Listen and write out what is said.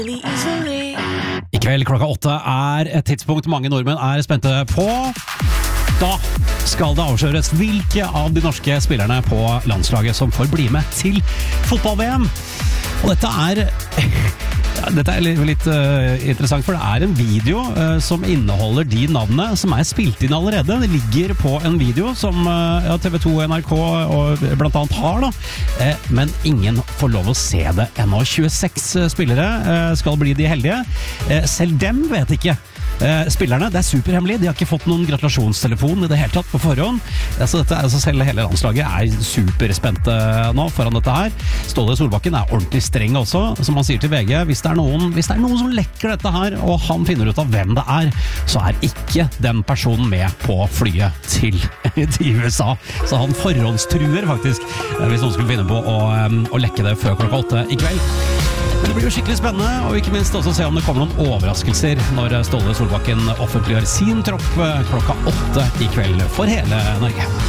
I kveld klokka 8 et tidspunkt mange nordmenn spente på. Da skal det avsløres hvilke av de norske spillerne på landslaget som får bli med til fotball-VM. Og dette litt interessant, for det en video som inneholder de navnene som spilt inn allerede. Det ligger på en video som TV 2 og NRK og blant annet har da. Men ingen får lov å se det ennå. 26 spillere skal bli de heldige. Selv dem vet ikke spillerne. Det superhemmelig. De har ikke fått noen gratulasjonstelefon i det hele tatt på forhånd. Så selv hele landslaget superspente nå foran dette her. Ståle Solbakken ordentlig streng også, som han sier til VG. Hvis det noen som lekker dette her, og han finner ut av hvem det så ikke den personen med på flyet til USA. Så han forhåndstruer faktisk, hvis noen skulle finne på å lekke det før klokka 8 i kveld. Men det blir jo skikkelig spennende, og ikke minst også se om det kommer noen overraskelser når Ståle Solbakken offentliggjør sin tropp klokka 8 i kveld for hele Norge.